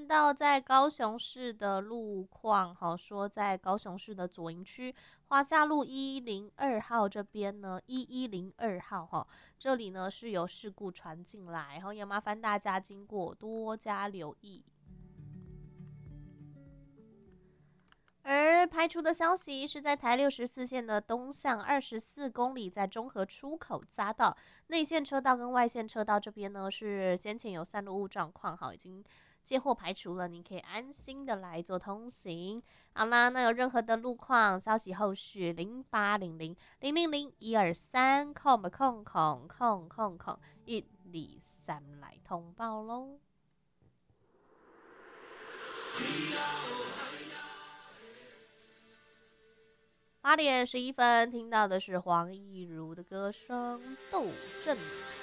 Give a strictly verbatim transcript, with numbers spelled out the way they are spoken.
到在高雄市的路况，好说在高雄市的左营区华夏路一一零二号这边呢，一一零二号哈，这里呢是有事故传进来，然后也麻烦大家经过多加留意。而排除的消息是在台六十四线的东向二十四公里，在中和出口匝道内线车道跟外线车道这边呢，是先前有散落物状况，好，已经接获排除了，你可以安心的来做通行。好啦，那有任何的路况消息，后续零八零零零零零一二三空空空空空空一二三来通报喽。八点十一分，听到的是黄义儒的歌声《斗阵》。